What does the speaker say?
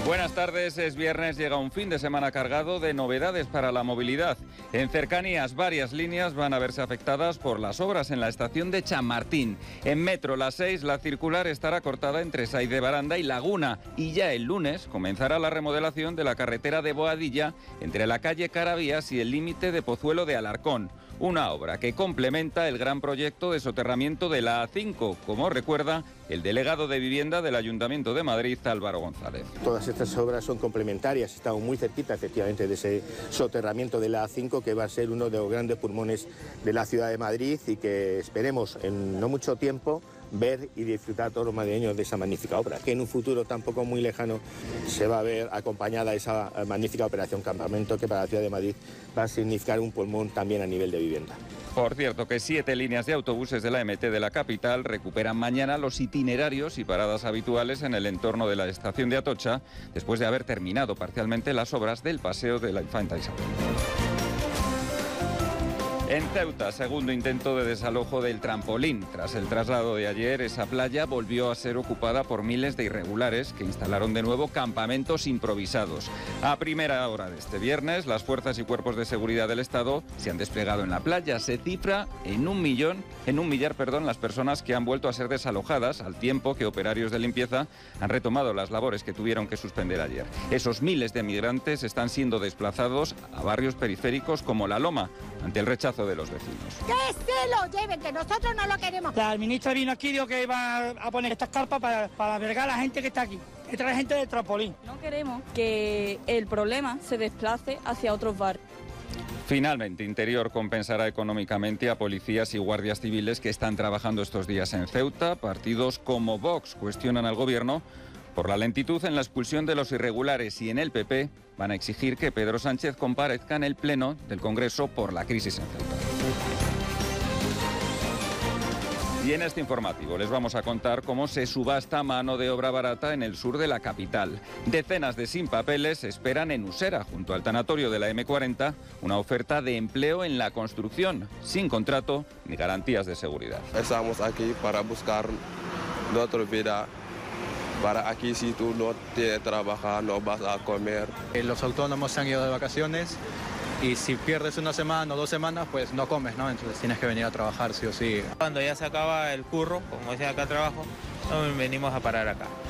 Buenas tardes, es viernes, llega un fin de semana cargado de novedades para la movilidad. En cercanías, varias líneas van a verse afectadas por las obras en la estación de Chamartín. En Metro, la 6, la circular estará cortada entre Saiz de Baranda y Laguna. Y ya el lunes comenzará la remodelación de la carretera de Boadilla entre la calle Caravías y el límite de Pozuelo de Alarcón. Una obra que complementa el gran proyecto de soterramiento de la A5, como recuerda el delegado de Vivienda del Ayuntamiento de Madrid, Álvaro González. Todas estas obras son complementarias, estamos muy cerquita efectivamente de ese soterramiento de la A5, que va a ser uno de los grandes pulmones de la ciudad de Madrid y que esperemos en no mucho tiempo ver y disfrutar todos los madrileños de esa magnífica obra, que en un futuro tampoco muy lejano se va a ver acompañada esa magnífica operación Campamento, que para la ciudad de Madrid va a significar un pulmón también a nivel de vivienda. Por cierto, que 7 líneas de autobuses de la MT de la capital recuperan mañana los itinerarios y paradas habituales en el entorno de la estación de Atocha, después de haber terminado parcialmente las obras del paseo de la Infanta Isabel. En Ceuta, segundo intento de desalojo del trampolín. Tras el traslado de ayer, esa playa volvió a ser ocupada por miles de irregulares que instalaron de nuevo campamentos improvisados. A primera hora de este viernes, las fuerzas y cuerpos de seguridad del Estado se han desplegado en la playa. Se cifra en un millar, las personas que han vuelto a ser desalojadas, al tiempo que operarios de limpieza han retomado las labores que tuvieron que suspender ayer. Esos miles de migrantes están siendo desplazados a barrios periféricos como La Loma, ante el rechazo de los vecinos. ¡Que se lo lleven, que nosotros no lo queremos! La ministra vino aquí y dijo que iba a poner estas carpas para albergar a la gente que está aquí. Que trae gente del trampolín. No queremos que el problema se desplace hacia otros barrios. Finalmente, Interior compensará económicamente a policías y guardias civiles que están trabajando estos días en Ceuta. Partidos como Vox cuestionan al gobierno por la lentitud en la expulsión de los irregulares, y en el PP van a exigir que Pedro Sánchez comparezca en el Pleno del Congreso por la crisis en Ceuta. Y en este informativo les vamos a contar cómo se subasta mano de obra barata en el sur de la capital. Decenas de sin papeles esperan en Usera, junto al tanatorio de la M40, una oferta de empleo en la construcción, sin contrato ni garantías de seguridad. Estamos aquí para buscar nuestra vida. Para aquí, si tú no tienes trabajo, no vas a comer. Los autónomos se han ido de vacaciones y si pierdes una semana o 2 semanas, pues no comes, ¿no? Entonces tienes que venir a trabajar sí o sí. Cuando ya se acaba el curro, como decía acá trabajo, venimos a parar acá.